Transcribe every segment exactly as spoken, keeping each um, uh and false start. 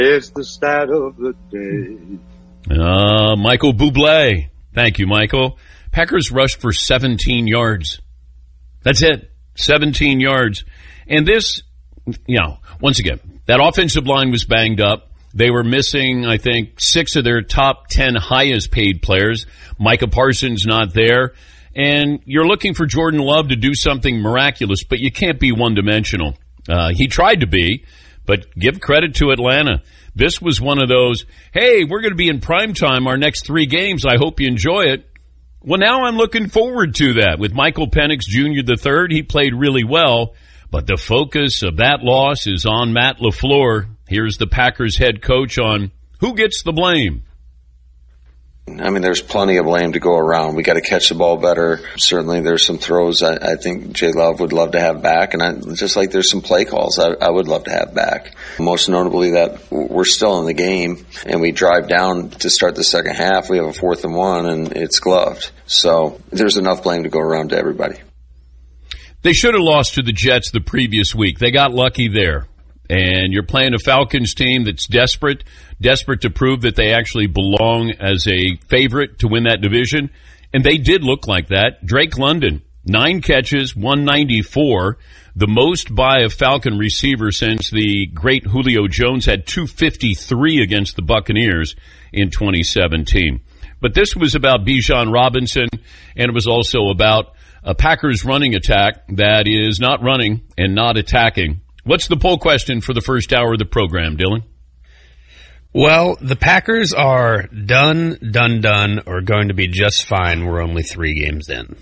It's the stat of the day. Uh, Michael Bublé. Thank you, Michael. Packers rushed for seventeen yards. That's it. seventeen yards. And this, you know, once again, that offensive line was banged up. They were missing, I think, six of their top ten highest paid players. Micah Parsons not there. And you're looking for Jordan Love to do something miraculous, but you can't be one-dimensional. Uh, he tried to be, but give credit to Atlanta. This was one of those, hey, we're going to be in primetime our next three games. I hope you enjoy it. Well, now I'm looking forward to that. With Michael Penix Junior the third, he played really well, but the focus of that loss is on Matt LaFleur. Here's the Packers head coach on who gets the blame. I mean, there's plenty of blame to go around. We got to catch the ball better. Certainly, there's some throws I, I think Jay Love would love to have back, and I, just like there's some play calls I, I would love to have back. Most notably that we're still in the game, and we drive down to start the second half. We have a fourth and one, and it's gloved. So there's enough blame to go around to everybody. They should have lost to the Jets the previous week. They got lucky there. And you're playing a Falcons team that's desperate, desperate to prove that they actually belong as a favorite to win that division. And they did look like that. Drake London, nine catches, one ninety-four, the most by a Falcon receiver since the great Julio Jones had two fifty-three against the Buccaneers in twenty seventeen. But this was about Bijan Robinson, and it was also about a Packers running attack that is not running and not attacking. What's the poll question for the first hour of the program, Dylan? Well, the Packers are done, done, done, or going to be just fine. We're only three games in.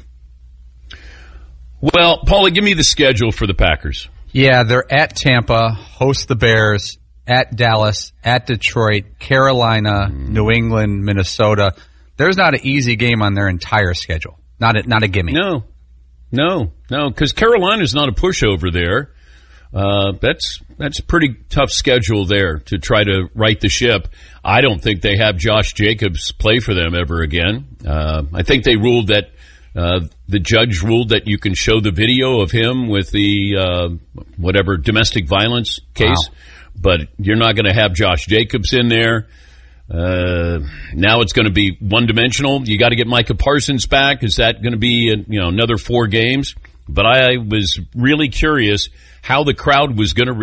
Well, Paulie, give me the schedule for the Packers. Yeah, they're at Tampa, host the Bears, at Dallas, at Detroit, Carolina, mm. New England, Minnesota. There's not an easy game on their entire schedule. Not a, not a gimme. No, no, no, because Carolina's not a pushover there. Uh, that's that's a pretty tough schedule there to try to right the ship. I don't think they have Josh Jacobs play for them ever again. Uh, I think they ruled that uh, the judge ruled that you can show the video of him with the uh, whatever domestic violence case, wow. But you're not going to have Josh Jacobs in there. Uh, now it's going to be one dimensional. You got to get Micah Parsons back. Is that going to be a, you know another four games? But I was really curious how the crowd was going to